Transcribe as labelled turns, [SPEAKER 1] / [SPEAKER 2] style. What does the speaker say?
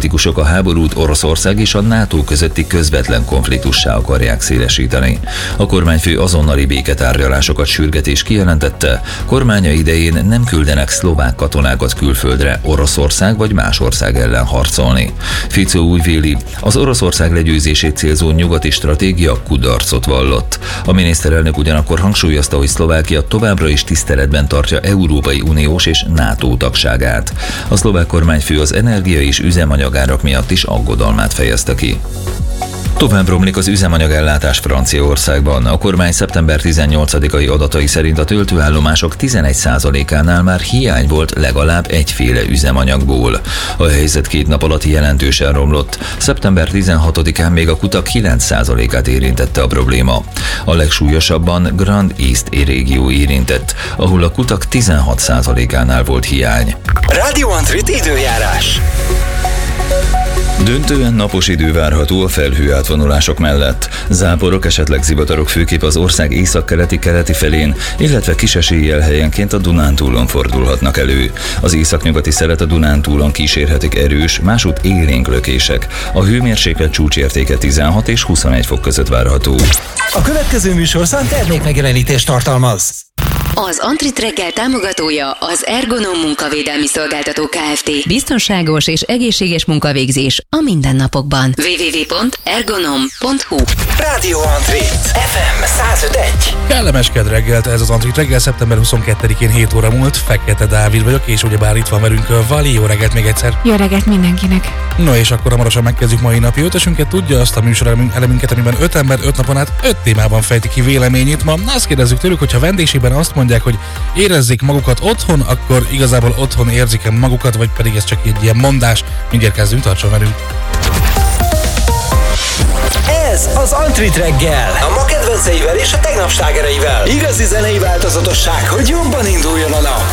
[SPEAKER 1] politikusok a háborút Oroszország és a NATO közötti közvetlen konfliktussá akarják szélesíteni. A kormányfő azonnali béketárgyalásokat sürget és kijelentette, kormánya idején nem küldenek szlovák katonákat külföldre Oroszország vagy más ország ellen harcolni. Fico úgy véli, az Oroszország legyőzését célzó nyugati stratégia kudarcot vallott. A miniszterelnök ugyanakkor hangsúlyozta, hogy Szlovákia továbbra is tiszteletben tartja Európai Uniós és NATO tagságát. A szlovák kormányfő az energia és üzemanyagárak miatt is aggodalmát fejezte ki. Tovább romlik az üzemanyagellátás Franciaországban. A kormány szeptember 18-ai adatai szerint a töltőállomások 11%-ánál már hiány volt legalább egyféle üzemanyagból. A helyzet 2 nap alatt jelentősen romlott. Szeptember 16-án még a kutak 9%-át érintette a probléma. A legsúlyosabban Grand East régió érintett, ahol a kutak 16%-ánál volt hiány.
[SPEAKER 2] Radio Antrit időjárás.
[SPEAKER 1] Döntően napos idő várható a felhőátvonulások mellett. Záporok, esetleg zivatarok főképp az ország északkeleti felén, illetve kis eséllyel helyenként a Dunántúlon fordulhatnak elő. Az északnyugati szelet a Dunántúlon kísérhetik erős, másút élénk lökések. A hőmérséklet csúcsértéke 16 és 21 fok között várható.
[SPEAKER 2] A következő műsorszám termékmegjelenítést tartalmaz.
[SPEAKER 3] Az Antrit reggel támogatója az Ergonom munkavédelmi szolgáltató Kft. Biztonságos és egészséges munkavégzés a mindennapokban. www.ergonom.hu.
[SPEAKER 2] Radio Antrit FM 105.1.
[SPEAKER 4] Kellemes kedd reggelt, ez az Antrit reggel, szeptember 22-én 7 óra múlt. Fekete Dávid vagyok, és ugyebár itt van velünk Vali. Jó reggelt még egyszer.
[SPEAKER 5] Jó reggelt mindenkinek.
[SPEAKER 4] No, és akkor hamarosan megkezdjük mai napi ötösünket. Tudja azt a műsor elemünket, amiben 5 ember 5 napon át 5 témában fejti ki véleményét. Ma azt kérdezzük tőlük, hogyha vendégségben azt mondják, hogy érezzék magukat otthon, akkor igazából otthon érzik-e magukat, vagy pedig ez csak egy ilyen mondás. Mindjárt kezdünk, tartson velünk.
[SPEAKER 2] Ez az Antrit reggel. A ma kedvenceivel és a tegnap slágereivel. Igazi zenei változatosság, hogy jobban induljon a nap.